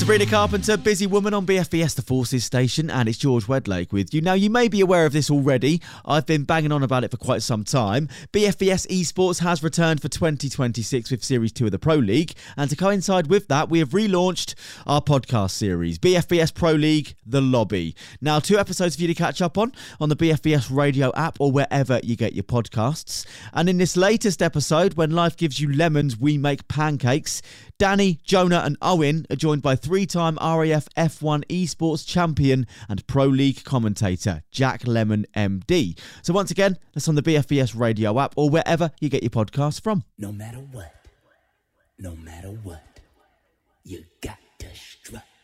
Sabrina Carpenter, Busy Woman on BFBS The Forces station, and it's George Wedlake with you. Now, you may be aware of this already. I've been banging on about it for quite some time. BFBS Esports has returned for 2026 with Series 2 of the Pro League, and to coincide with that, we have relaunched our podcast series, BFBS Pro League The Lobby. Now, 2 episodes for you to catch up on the BFBS radio app or wherever you get your podcasts. And in this latest episode, when life gives you lemons, we make pancakes, Danny, Jonah and Owen are joined by 3-time RAF F1 Esports champion and Pro League commentator Jack Lemon MD. So once again, that's on the BFBS radio app or wherever you get your podcasts from. No matter what, you got to strut.